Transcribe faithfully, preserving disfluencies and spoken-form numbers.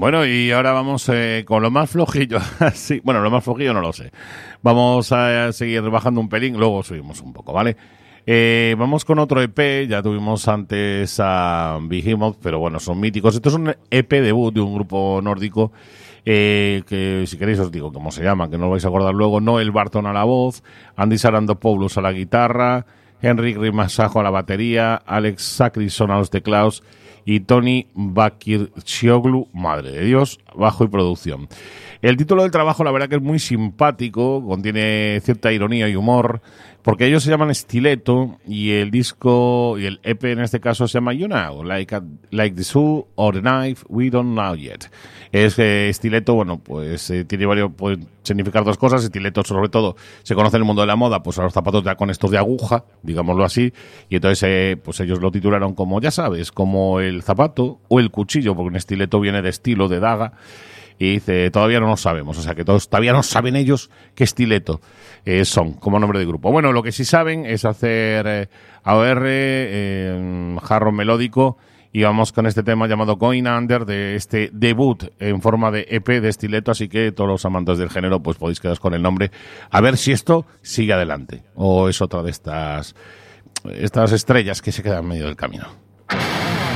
Bueno, y ahora vamos eh, con lo más flojillo. Sí, bueno, lo más flojillo no lo sé. Vamos a seguir bajando un pelín, luego subimos un poco, ¿vale? Eh, vamos con otro E P, ya tuvimos antes a Behemoth, pero bueno, son míticos. Esto es un E P debut de un grupo nórdico eh, que, si queréis, os digo cómo se llama, que no lo vais a acordar luego. Noel Barton a la voz, Andy Sarandopoulos a la guitarra, Henrik Rimasajo a la batería, Alex Sacrison a los teclados y Tony Bakircioglu, madre de Dios, bajo y producción. El título del trabajo, la verdad que es muy simpático, contiene cierta ironía y humor, porque ellos se llaman Stiletto y el disco, y el E P en este caso se llama You Know, Like, a, like the Zoo or the Knife, We Don't Know Yet. Es eh, Stiletto, bueno, pues eh, tiene varios, puede significar dos cosas. Stiletto, sobre todo, se conoce en el mundo de la moda, pues a los zapatos ya con estos de aguja, digámoslo así, y entonces eh, pues ellos lo titularon como, ya sabes, como el zapato o el cuchillo, porque un estileto viene de estilo, de daga. Y dice, todavía no lo sabemos, o sea que todos todavía no saben ellos qué estileto eh, son como nombre de grupo. Bueno, lo que sí saben es hacer eh, A O R, eh, jarro melódico, y vamos con este tema llamado Going Under, de este debut en forma de E P de Stiletto, así que todos los amantes del género pues podéis quedaros con el nombre, a ver si esto sigue adelante, o es otra de estas, estas estrellas que se quedan en medio del camino.